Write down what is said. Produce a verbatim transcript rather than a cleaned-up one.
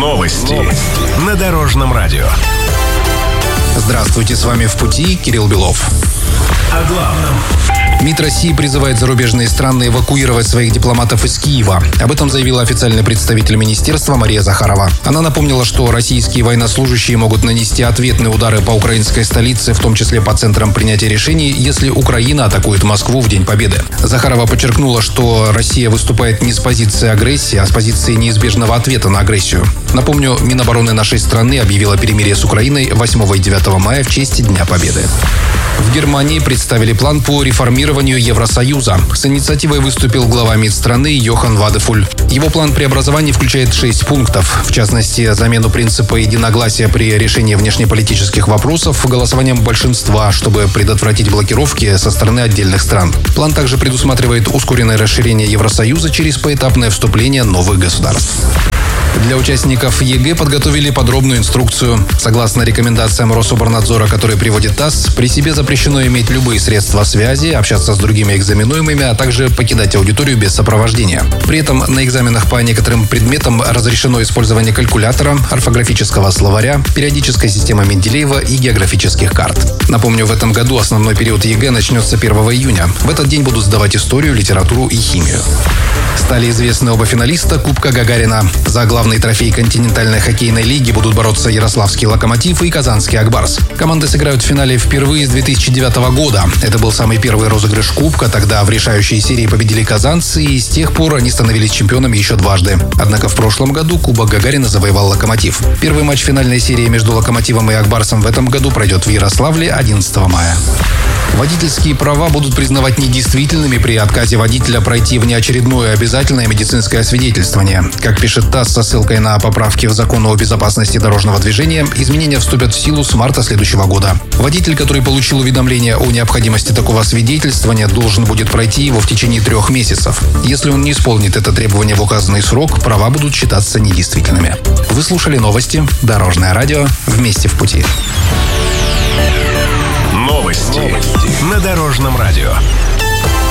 Новости на Дорожном радио. Здравствуйте, с вами «В пути» Кирилл Белов. О главном. МИД России призывает зарубежные страны эвакуировать своих дипломатов из Киева. Об этом заявила официальный представитель министерства Мария Захарова. Она напомнила, что российские военнослужащие могут нанести ответные удары по украинской столице, в том числе по центрам принятия решений, если Украина атакует Москву в День Победы. Захарова подчеркнула, что Россия выступает не с позиции агрессии, а с позиции неизбежного ответа на агрессию. Напомню, Минобороны нашей страны объявила перемирие с Украиной восьмого и девятого мая в честь Дня Победы. В Германии представили план по реформированию Евросоюза. С инициативой выступил глава МИД страны Йохан Вадефуль. Его план преобразований включает шесть пунктов. В частности, замену принципа единогласия при решении внешнеполитических вопросов голосованием большинства, чтобы предотвратить блокировки со стороны отдельных стран. План также предусматривает ускоренное расширение Евросоюза через поэтапное вступление новых государств. Для участников ЕГЭ подготовили подробную инструкцию. Согласно рекомендациям Рособорнадзора, которые приводит ТАСС, при себе запрещено иметь любые средства связи, общаться с другими экзаменуемыми, а также покидать аудиторию без сопровождения. При этом на экзаменах по некоторым предметам разрешено использование калькулятора, орфографического словаря, периодической системы Менделеева и географических карт. Напомню, в этом году основной период ЕГЭ начнется первого июня. В этот день будут сдавать историю, литературу и химию. Стали известны оба финалиста Кубка Гагарина. За главный трофей континентальной хоккейной лиги будут бороться Ярославский «Локомотив» и Казанский «Акбарс». Команды сыграют в финале впервые с две тысячи девятого года. Это был самый первый розыгрыш Кубка, тогда в решающей серии победили казанцы, и с тех пор они становились чемпионами еще дважды. Однако в прошлом году Кубок Гагарина завоевал «Локомотив». Первый матч финальной серии между «Локомотивом» и «Акбарсом» в этом году пройдет в Ярославле одиннадцатого мая. Водительские права будут признавать недействительными при отказе водителя пройти внеочередное обязательное медицинское освидетельствование. Как пишет ТАСС со ссылкой на поправки в Закон о безопасности дорожного движения, изменения вступят в силу с марта следующего года. Водитель, который получил уведомление о необходимости такого освидетельствования, должен будет пройти его в течение трех месяцев. Если он не исполнит это требование в указанный срок, права будут считаться недействительными. Вы слушали новости Дорожное радио. Вместе в пути. Новости на Дорожном радио.